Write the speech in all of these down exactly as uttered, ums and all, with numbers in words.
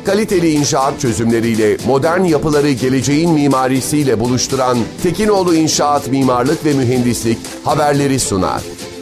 Kaliteli inşaat çözümleriyle modern yapıları geleceğin mimarisiyle buluşturan Tekinoğlu İnşaat Mimarlık ve Mühendislik haberleri sunar.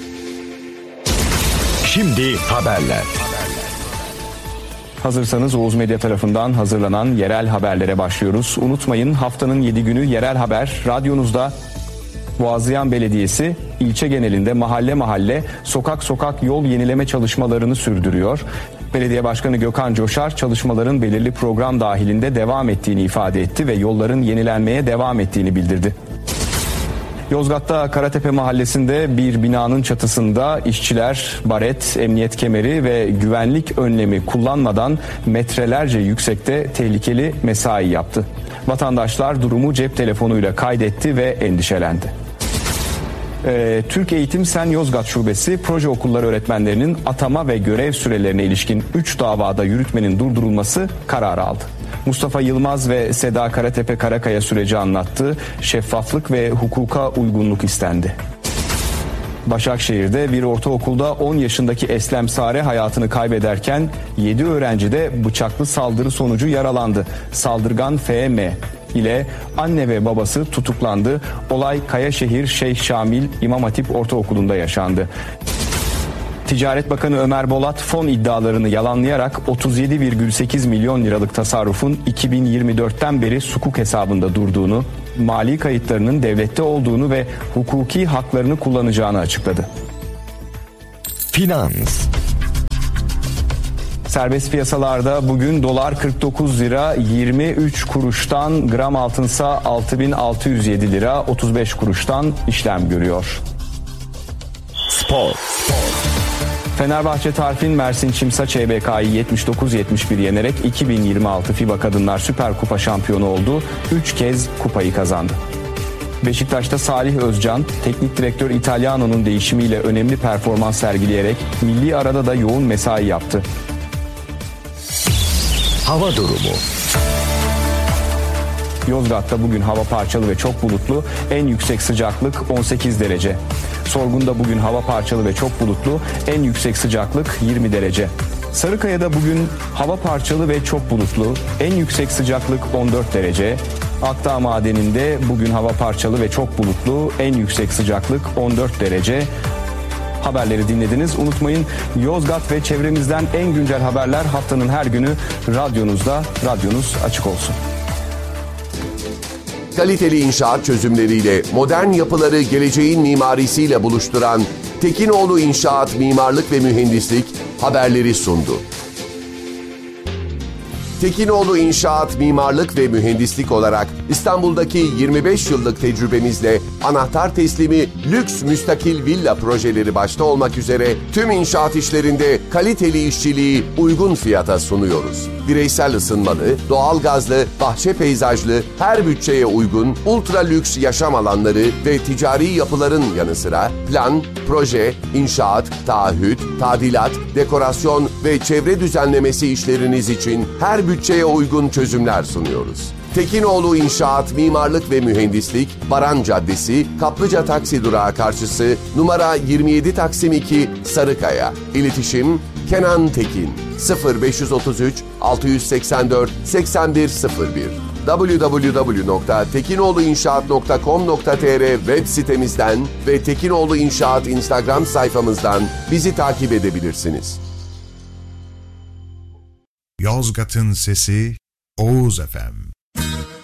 Şimdi haberler. Hazırsanız Oğuz Medya tarafından hazırlanan yerel haberlere başlıyoruz. Unutmayın, haftanın yedi günü yerel haber radyonuzda. Boğaziyan Belediyesi ilçe genelinde mahalle mahalle sokak sokak yol yenileme çalışmalarını sürdürüyor. Belediye Başkanı Gökhan Coşar çalışmaların belirli program dahilinde devam ettiğini ifade etti ve yolların yenilenmeye devam ettiğini bildirdi. Yozgat'ta Karatepe Mahallesi'nde bir binanın çatısında işçiler baret, emniyet kemeri ve güvenlik önlemi kullanmadan metrelerce yüksekte tehlikeli mesai yaptı. Vatandaşlar durumu cep telefonuyla kaydetti ve endişelendi. Ee, Türk Eğitim Sen Yozgat Şubesi proje okulları öğretmenlerinin atama ve görev sürelerine ilişkin üç davada yürütmenin durdurulması kararı aldı. Mustafa Yılmaz ve Seda Karatepe Karakaya süreci anlattı. Şeffaflık ve hukuka uygunluk istendi. Başakşehir'de bir ortaokulda on yaşındaki Eslem Sare hayatını kaybederken yedi öğrenci de bıçaklı saldırı sonucu yaralandı. Saldırgan F M ile anne ve babası tutuklandı. Olay Kayaşehir Şeyh Şamil İmam Hatip Ortaokulu'nda yaşandı. Ticaret Bakanı Ömer Bolat fon iddialarını yalanlayarak otuz yedi virgül sekiz milyon liralık tasarrufun iki bin yirmi dörtten beri sukuk hesabında durduğunu, mali kayıtlarının devlette olduğunu ve hukuki haklarını kullanacağını açıkladı. Finans. Serbest piyasalarda bugün dolar kırk dokuz lira yirmi üç kuruştan, gram altınsa altı bin altı yüz yedi lira otuz beş kuruştan işlem görüyor. Spor. Fenerbahçe Tarfin Mersin Çimsa Ç B K'yı yetmiş dokuz yetmiş bir yenerek iki bin yirmi altı FIBA Kadınlar Süper Kupa şampiyonu oldu. üç kez kupayı kazandı. Beşiktaş'ta Salih Özcan, teknik direktör İtalyano'nun değişimiyle önemli performans sergileyerek milli arada da yoğun mesai yaptı. Hava durumu. Yozgat'ta bugün hava parçalı ve çok bulutlu, en yüksek sıcaklık on sekiz derece. Sorgun'da bugün hava parçalı ve çok bulutlu, en yüksek sıcaklık yirmi derece. Sarıkaya'da bugün hava parçalı ve çok bulutlu, en yüksek sıcaklık on dört derece. Akdağ Madeni'nde bugün hava parçalı ve çok bulutlu, en yüksek sıcaklık on dört derece. Haberleri dinlediniz. Unutmayın, Yozgat ve çevremizden en güncel haberler haftanın her günü radyonuzda. Radyonuz açık olsun. Kaliteli inşaat çözümleriyle modern yapıları geleceğin mimarisiyle buluşturan Tekinoğlu İnşaat Mimarlık ve Mühendislik haberleri sundu. Tekinoğlu İnşaat Mimarlık ve Mühendislik olarak İstanbul'daki yirmi beş yıllık tecrübemizle anahtar teslimi lüks müstakil villa projeleri başta olmak üzere tüm inşaat işlerinde kaliteli işçiliği uygun fiyata sunuyoruz. Bireysel ısınmalı, doğalgazlı, bahçe peyzajlı, her bütçeye uygun ultra lüks yaşam alanları ve ticari yapıların yanı sıra plan, proje, inşaat, taahhüt, tadilat, dekorasyon ve çevre düzenlemesi işleriniz için her bütçeye uygun çözümler sunuyoruz. Tekinoğlu İnşaat Mimarlık ve Mühendislik, Baran Caddesi, Kaplıca Taksi Durağı karşısı, numara yirmi yedi Taksim iki, Sarıkaya. İletişim Kenan Tekin sıfır beş otuz üç altı seksen dört seksen bir sıfır bir double-u double-u double-u nokta tekinoğlu inşaat nokta com nokta tr web sitemizden ve Tekinoğlu İnşaat Instagram sayfamızdan bizi takip edebilirsiniz. Yozgat'ın sesi Oğuz F M.